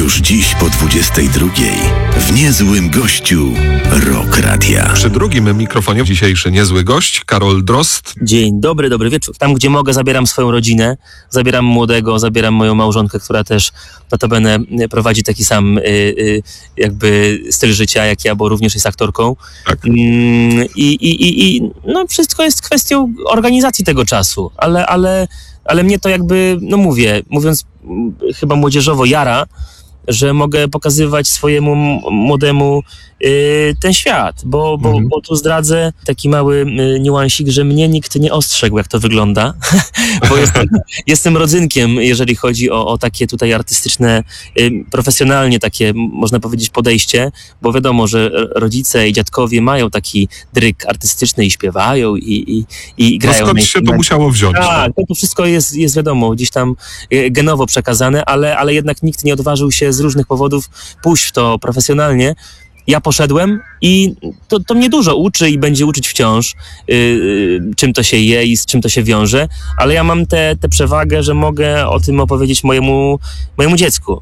Już dziś po 22:00 w Niezłym Gościu Rock Radia. Przy drugim mikrofonie dzisiejszy niezły gość, Karol Drozd. Dzień dobry, dobry wieczór. Tam, gdzie mogę, zabieram swoją rodzinę, zabieram młodego, zabieram moją małżonkę, która też notabene prowadzi taki sam jakby styl życia jak ja, bo również jest aktorką. Tak. No wszystko jest kwestią organizacji tego czasu, ale mnie to jakby, no mówiąc chyba młodzieżowo, jara, że mogę pokazywać swojemu młodemu ten świat, bo tu zdradzę taki mały niuansik, że mnie nikt nie ostrzegł, jak to wygląda, bo jestem rodzynkiem, jeżeli chodzi o takie tutaj artystyczne, profesjonalnie takie, można powiedzieć, podejście, bo wiadomo, że rodzice i dziadkowie mają taki dryk artystyczny i śpiewają i grają. No skąd się to musiało wziąć? Tak, to wszystko jest wiadomo, gdzieś tam genowo przekazane, ale jednak nikt nie odważył się z różnych powodów pójść w to profesjonalnie. Ja poszedłem i to mnie dużo uczy i będzie uczyć wciąż, czym to się je i z czym to się wiąże, ale ja mam tę przewagę, że mogę o tym opowiedzieć mojemu dziecku.